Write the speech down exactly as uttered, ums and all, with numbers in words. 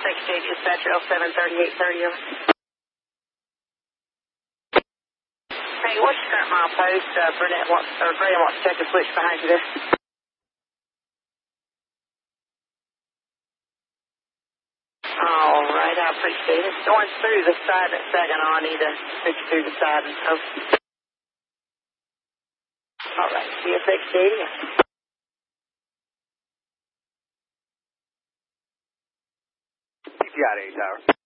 F X J dispatcher L seven thirty-eight thirty. Hey, what's your current mile post? Uh, Burnett wants, or Graham wants to check the switch behind you there. All right, I appreciate it. Going through the side in a second. I need to switch through the side. And, oh. All right, C F X J. P P I to eight tower.